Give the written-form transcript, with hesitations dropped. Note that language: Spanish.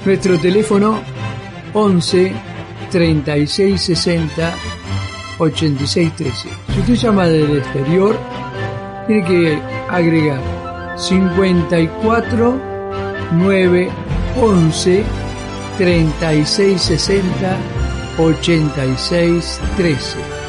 Nuestro teléfono 11 36 60 86 13. Si usted llama desde el exterior, tiene que agregar 54 9 11 36 60 86 13.